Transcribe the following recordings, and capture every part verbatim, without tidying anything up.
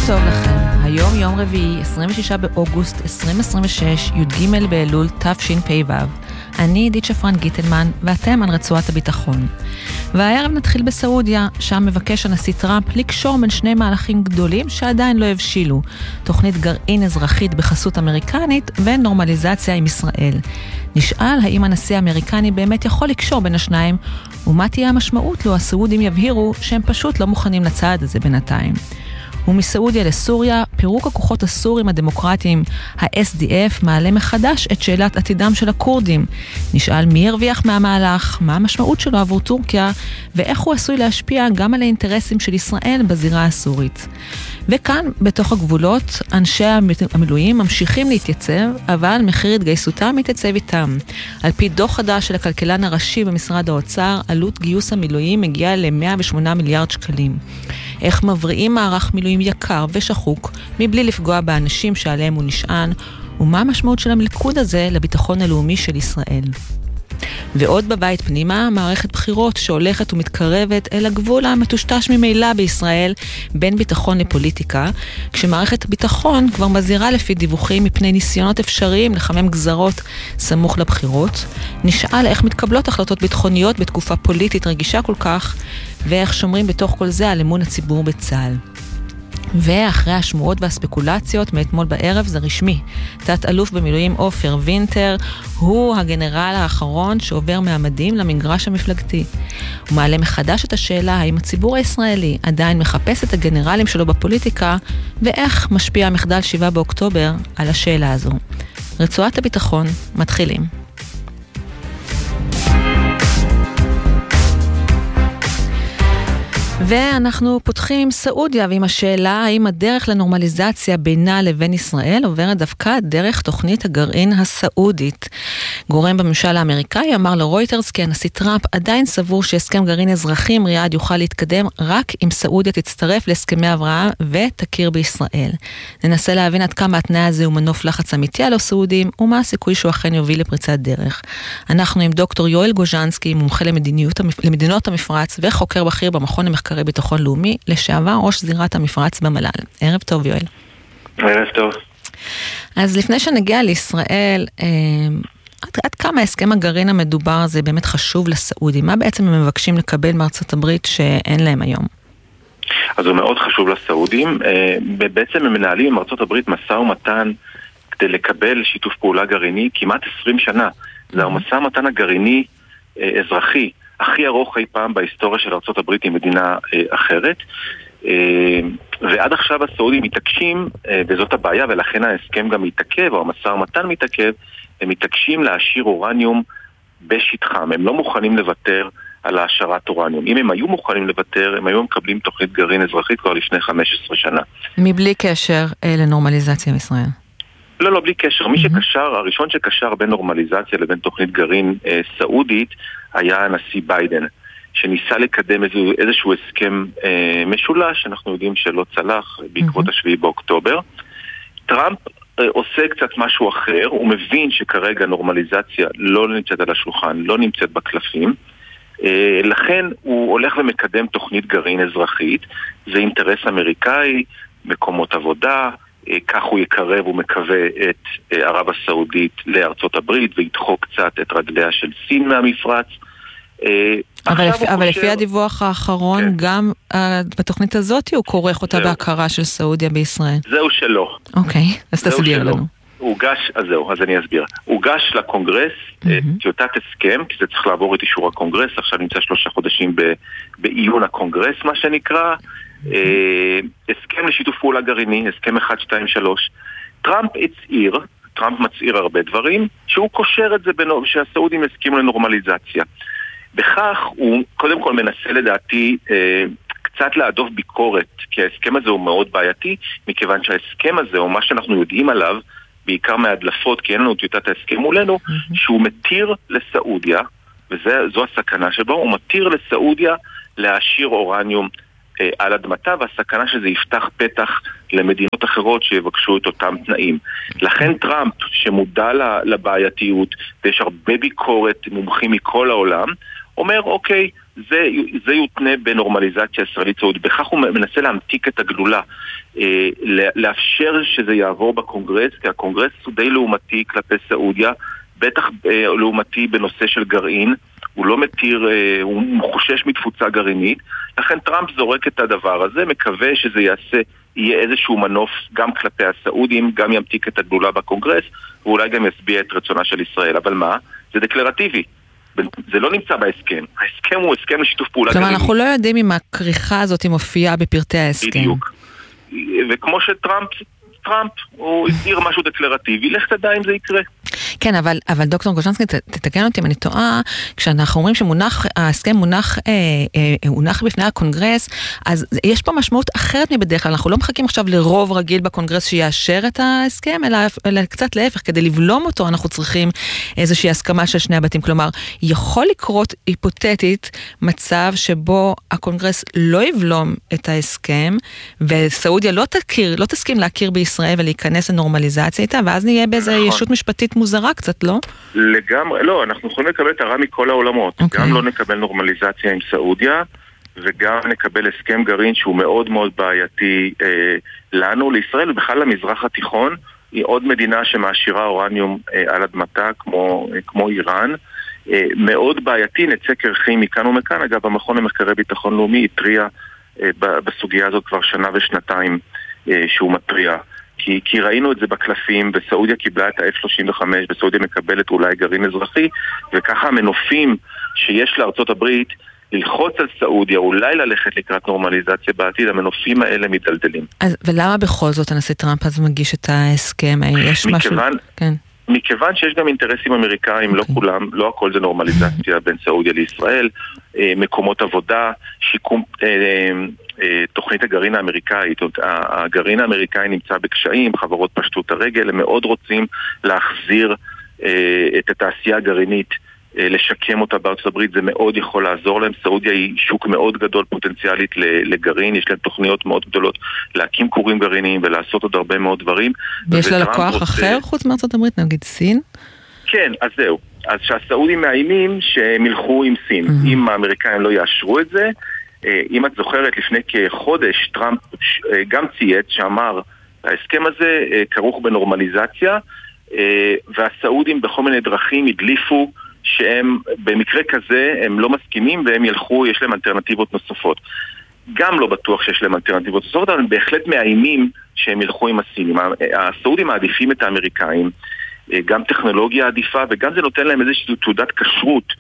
טוב לכם. היום יום רביעי, עשרים ושישה באוגוסט עשרים עשרים ושש, י"ג באלול תשפ"ו. אני עידית שפרן גיטלמן, ואתם על רצועת הביטחון. והערב נתחיל בסעודיה, שם מבקש הנשיא טראמפ לקשור בין שני מהלכים גדולים שעדיין לא הבשילו. תוכנית גרעין אזרחית בחסות אמריקנית ונורמליזציה עם ישראל. נשאל האם הנשיא האמריקני באמת יכול לקשור בין השניים, ומה תהיה המשמעות לו הסעודים יבהירו שהם פשוט לא מוכנים לצעד הזה בינתיים. ומסעודיה לסוריה, פירוק הכוחות הסורים הדמוקרטיים, ה-אס די אף, מעלה מחדש את שאלת עתידם של הכורדים. נשאל מי ירוויח מהמהלך, מה המשמעות שלו עבור טורקיה, ואיך הוא עשוי להשפיע גם על האינטרסים של ישראל בזירה הסורית. וכאן, בתוך הגבולות, אנשי המילואים ממשיכים להתייצב, אבל מחיר התגייסותם מתייצב איתם. על פי דוח חדש של הכלכלן הראשי במשרד האוצר, עלות גיוס המילואים מגיעה ל-מאה ושמונה מיליארד שקלים. איך מבריאים מערך מילואים יקר ושחוק, מבלי לפגוע באנשים שעליהם הוא נשען, ומה המשמעות של המלכוד הזה לביטחון הלאומי של ישראל. ועוד בבית פנימה, מערכת בחירות שהולכת ומתקרבת אל הגבול המטושטש ממילא בישראל בין ביטחון לפוליטיקה, כשמערכת הביטחון כבר מזהירה לפי דיווחים מפני ניסיונות אפשריים לחמם גזרות סמוך לבחירות. נשאל איך מתקבלות החלטות ביטחוניות בתקופה פוליטית רגישה כל כך, ואיך שומרים בתוך כל זה על אמון הציבור בצה"ל. ואחרי השמועות והספקולציות מאתמול בערב זה רשמי. תת אלוף במילואים עופר וינטר הוא הגנרל האחרון שעובר מהמדים למגרש המפלגתי. הוא מעלה מחדש את השאלה האם הציבור הישראלי עדיין מחפש את הגנרלים שלו בפוליטיקה, ואיך משפיע המחדל שבעה באוקטובר על השאלה הזו. רצועת הביטחון, מתחילים. ואנחנו פותחים עם סעודיה, ועם השאלה האם הדרך לנורמליזציה בינה לבין ישראל עוברת דווקא דרך תוכנית הגרעין הסעודית. גורם בממשל האמריקאי אמר לרויטרס כי הנשיא טראמפ עדיין סבור שהסכם גרעין אזרחי עם ריאד יוכל להתקדם רק אם סעודיה תצטרף להסכמי אברהם ותכיר בישראל. ננסה להבין עד כמה התנאי הזה הוא מנוף לחץ אמיתי על הסעודים, ומה הסיכוי שהוא אכן יוביל לפריצת דרך. אנחנו עם דוקטור יואל גוז'נסקי, מומחה למדיניות, למדינות המפרץ וחוקר בכיר במכון למחקרי ביטחון לאומי, לשעבר ראש זירת המפרץ במל"ל. ערב טוב יואל. ערב טוב. אז לפני שנגיע לישראל, עד, עד כמה הסכם הגרעין המדובר הזה באמת חשוב לסעודים? מה בעצם הם מבקשים לקבל מארצות הברית שאין להם היום? אז הוא מאוד חשוב לסעודים. בעצם הם מנהלים עם ארצות הברית משא ומתן כדי לקבל שיתוף פעולה גרעיני כמעט עשרים שנה. זה המשא ומתן הגרעיני אזרחי הכי ארוך אי פעם בהיסטוריה של ארצות הברית עם מדינה אחרת. ועד עכשיו הסעודים מתעקשים, וזאת הבעיה, ולכן ההסכם גם מתעכב, או המשא ומתן מתעכב, הם מתעקשים להשאיר אורניום בשטחם. הם לא מוכנים לוותר על העשרת אורניום. אם הם היו מוכנים לוותר, הם היו מקבלים תוכנית גרעין אזרחית כבר לפני חמש עשרה שנה. מבלי קשר לנורמליזציה בישראל. לא, לא, בלי קשר. מי שקשר, הראשון שקשר בין נורמליזציה לבין תוכנית גרעין אה, סעודית, היה הנשיא ביידן, שניסה לקדם איזו, איזשהו הסכם אה, משולש, שאנחנו יודעים שלא צלח בעקבות השביעי באוקטובר. טראמפ אה, עושה קצת משהו אחר, הוא מבין שכרגע נורמליזציה לא נמצאת על השולחן, לא נמצאת בקלפים, אה, לכן הוא הולך ומקדם תוכנית גרעין אזרחית, זה אינטרס אמריקאי, מקומות עבודה, כך הוא יקרב ומקווה את ערב הסעודית לארצות הברית וידחוק קצת את רגליה של סין מהמפרץ. אבל, לפי, אבל לפי הדיווח האחרון, כן. גם uh, בתוכנית הזאת הוא כורך אותה בהכרה של סעודיה בישראל. זהו שלא. אוקיי, אז תסביר לנו. הוגש, אז זהו, אז אני אסביר. הוגש לקונגרס mm-hmm. טיוטת הסכם, כי זה צריך לעבור את אישור הקונגרס, עכשיו נמצא שלושה חודשים ב, בעיון הקונגרס, מה שנקרא, mm-hmm. אה, הסכם לשיתוף פעולה גרעיני, הסכם אחת, שתיים, שלוש. טראמפ הצעיר, טראמפ מצעיר הרבה דברים, שהוא קושר את זה, בנו, שהסעודים הסכימו לנורמליזציה. בכך הוא קודם כל מנסה לדעתי אה, קצת להדוף ביקורת, כי ההסכם הזה הוא מאוד בעייתי, מכיוון שההסכם הזה, או מה שאנחנו יודעים עליו, בעיקר מהדלפות, כי אין לנו טיוטת ההסכם מולנו, mm-hmm. שהוא מתיר לסעודיה, וזו הסכנה שבו, הוא מתיר לסעודיה להשאיר אורניום אה, על אדמתה, והסכנה שזה יפתח פתח למדינות אחרות שיבקשו את אותם תנאים. לכן טראמפ, שמודע לבעייתיות, ויש הרבה ביקורת מומחים מכל העולם, אומר, אוקיי, זה, זה יותנה בנורמליזציה ישראלית סעודית. בכך הוא מנסה להמתיק את הגלולה, אה, לאפשר שזה יעבור בקונגרס, כי הקונגרס הוא די לעומתי כלפי סעודיה, בטח אה, לעומתי בנושא של גרעין, הוא לא מתיר, אה, הוא חושש מתפוצה גרעינית, לכן טראמפ זורק את הדבר הזה, מקווה שזה יעשה, יהיה איזשהו מנוף גם כלפי הסעודים, גם ימתיק את הגלולה בקונגרס, ואולי גם יסביע את רצונה של ישראל. אבל מה? זה דקלרטיבי. זה לא נמצא בהסכם. ההסכם הוא הסכם לשיתוף פעולה גרעיני. כלומר, אנחנו לא יודעים אם הכריכה הזאת מופיעה בפרטי ההסכם. בדיוק. וכמו שטראמפ, טראמפ, הוא הסביר משהו דקלרטיבי, לך תדע אם זה יקרה. כן, אבל, אבל דוקטור גושנסקי, תתקן אותי אם אני טועה, כשאנחנו אומרים שמונח, ההסכם מונח, אה, אה, מונח בפני הקונגרס, אז יש פה משמעות אחרת מבדרך כלל, אנחנו לא מחכים עכשיו לרוב רגיל בקונגרס שיאשר את ההסכם, אלא, אלא קצת להפך, כדי לבלום אותו אנחנו צריכים איזושהי הסכמה של שני הבתים, כלומר, יכול לקרות היפותטית מצב שבו הקונגרס לא יבלום את ההסכם, וסעודיה לא תכיר, לא תסכים להכיר בישראל ולהיכנס לנורמליזציה איתה, ואז נהיה באיזו ישות משפטית מוזרה קצת, לא? לגמרי, לא, אנחנו יכולים לקבל את הרע מכל העולמות. Okay. גם לא נקבל נורמליזציה עם סעודיה, וגם נקבל הסכם גרעין שהוא מאוד מאוד בעייתי אה, לנו, לישראל, ובכלל למזרח התיכון, היא עוד מדינה שמעשירה אורניום אה, על אדמתה, כמו, אה, כמו איראן. אה, מאוד בעייתי, נצא קרחים מכאן ומכאן. אגב, המכון למחקרי ביטחון לאומי התריע אה, בסוגיה הזאת כבר שנה ושנתיים אה, שהוא מטריע. כי, כי ראינו את זה בקלפים, בסעודיה קיבלה את ה-אף שלושים וחמש, בסעודיה מקבלת אולי גרעין אזרחי, וככה המנופים שיש לארצות הברית ללחוץ על סעודיה, אולי ללכת לקראת נורמליזציה בעתיד, המנופים האלה מדלדלים. אז ולמה בכל זאת הנשיא טראמפ אז מגיש את ההסכם? יש מכיוון, משהו... כן. מכיוון שיש גם אינטרסים אמריקאים, okay. לא כולם, לא הכל זה נורמליזציה בין סעודיה לישראל, מקומות עבודה, שיקום... תוכנית הגרעין האמריקאית, הגרעין האמריקאי נמצא בקשיים, חברות פשטו את הרגל, הם מאוד רוצים להחזיר את התעשייה הגרעינית, לשקם אותה בארצות הברית, זה מאוד יכול לעזור להם. סעודיה היא שוק מאוד גדול פוטנציאלית לגרעין, יש להם תוכניות מאוד גדולות להקים כורים גרעיניים ולעשות עוד הרבה מאוד דברים. ויש לה לקוח רוצה... אחר חוץ מארצות הברית, נגיד סין? כן, אז זהו. אז שהסעודים מאיימים שהם ילכו עם סין. Mm-hmm. אם האמריקאים לא יאשרו את זה, אם את זוכרת, לפני כחודש טראמפ גם צייץ שאמר, ההסכם הזה כרוך בנורמליזציה, והסעודים בכל מיני דרכים הדליפו שהם במקרה כזה הם לא מסכימים והם ילכו, יש להם אלטרנטיבות נוספות. גם לא בטוח שיש להם אלטרנטיבות נוספות, אבל הם בהחלט מאיימים שהם ילכו עם הסינים. הסעודים מעדיפים את האמריקאים, גם טכנולוגיה עדיפה, וגם זה נותן להם איזושהי תעודת כשרות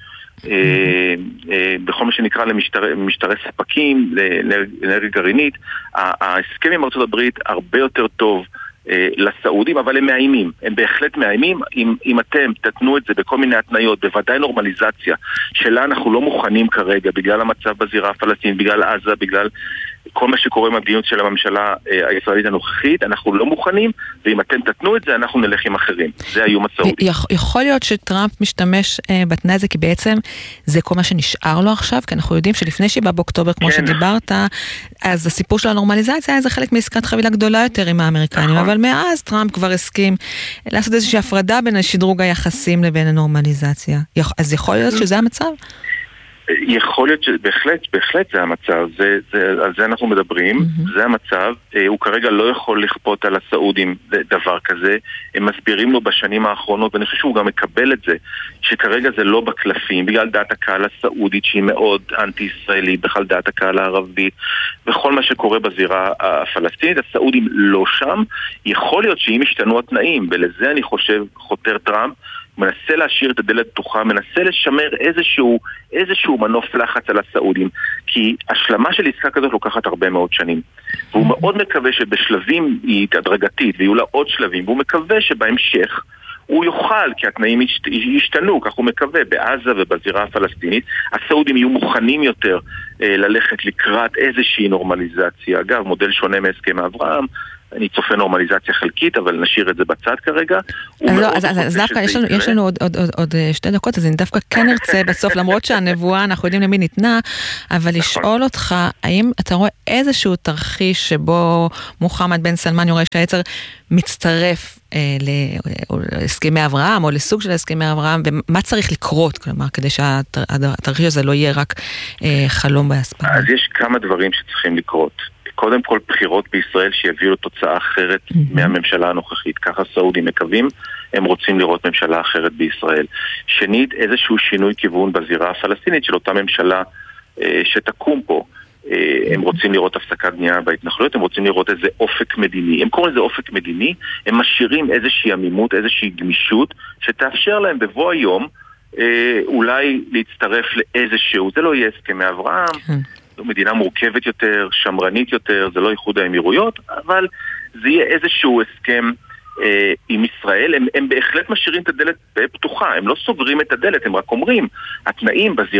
בכל מה שנקרא למשטרי ספקים, לאנרגיה גרעינית. ההסכם עם ארצות הברית הרבה יותר טוב לסעודים, אבל הם מאיימים, הם בהחלט מאיימים. אם, אם אתם תתנו את זה בכל מיני התניות, בוודאי נורמליזציה שלה אנחנו לא מוכנים כרגע, בגלל המצב בזירה הפלסטינית, בגלל עזה, בגלל כל מה שקורה עם המדיניות של הממשלה הישראלית הנוכחית, אנחנו לא מוכנים, ואם אתם תתנו את זה, אנחנו נלך עם אחרים. זה האיום הסעודי. יכול להיות שטראמפ משתמש בתנאי הזה, כי בעצם זה כל מה שנשאר לו עכשיו, כי אנחנו יודעים שלפני שבעה באוקטובר, כמו שדיברת, אז הסיפור של הנורמליזציה זה חלק מעסקת חבילה גדולה יותר עם האמריקנים, אבל מאז טראמפ כבר הסכים לעשות איזושהי הפרדה בין השדרוג היחסים לבין הנורמליזציה. אז יכול להיות שזה המצב? יכול להיות שבהחלט, בהחלט זה המצב, זה, זה, על זה אנחנו מדברים, mm-hmm. זה המצב, הוא כרגע לא יכול לכפות על הסעודים דבר כזה, הם מסבירים לו בשנים האחרונות, ואני חושב שהוא גם מקבל את זה, שכרגע זה לא בקלפים, בגלל דעת הקהל הסעודית שהיא מאוד אנטי-ישראלית, בכלל דעת הקהל הערבית, וכל מה שקורה בזירה הפלסטינית, הסעודים לא שם, יכול להיות שאם השתנו התנאים, ולזה אני חושב חותר טראמפ, מנסה להשאיר את הדלת פתוחה, מנסה לשמר איזשהו, איזשהו מנוף לחץ על הסעודים, כי השלמה של עסקה כזאת לוקחת הרבה מאוד שנים. והוא מאוד מקווה שבשלבים היא הדרגתית, ויהיו לה עוד שלבים, והוא מקווה שבהמשך הוא יוכל, כי התנאים ישתנו, כך הוא מקווה, בעזה ובזירה הפלסטינית, הסעודים יהיו מוכנים יותר אה, ללכת לקראת איזושהי נורמליזציה. אגב, מודל שונה מהסכם אברהם, אני צופה נורמליזציה חלקית, אבל נשאיר את זה בצד כרגע. אז דווקא יש לנו עוד שתי דקות, אז אני דווקא כן ארצה בסוף, למרות שהנבואה, אנחנו יודעים למי ניתנה, אבל לשאול אותך, האם אתה רואה איזשהו תרחיש שבו מוחמד בן סלמן, יורש העצר, מצטרף להסכמי אברהם, או לסוג של הסכמי אברהם, ומה צריך לקרות, כלומר, כדי שהתרחיש הזה לא יהיה רק חלום בהספרה? אז יש כמה דברים שצריכים לקרות. קודם כל בחירות בישראל שיביאו לתוצאה אחרת mm-hmm. מהממשלה הנוכחית. ככה סעודים מקווים, הם רוצים לראות ממשלה אחרת בישראל. שנית, איזשהו שינוי כיוון בזירה הפלסטינית של אותה ממשלה אה, שתקום פה. אה, הם רוצים לראות הפסקת בנייה בהתנחלויות, הם רוצים לראות איזה אופק מדיני. הם קוראים לזה אופק מדיני, הם משאירים איזושהי עמימות, איזושהי גמישות, שתאפשר להם בבוא היום אה, אולי להצטרף לאיזשהו, זה לא יהיה הסכמי אברהם, זו מדינה מורכבת יותר, שמרנית יותר, זה לא איחוד האמירויות, אבל זה יהיה איזשהו הסכם אה, עם ישראל. הם, הם בהחלט משאירים את הדלת פתוחה, הם לא סוגרים את הדלת, הם רק אומרים, התנאים בזירה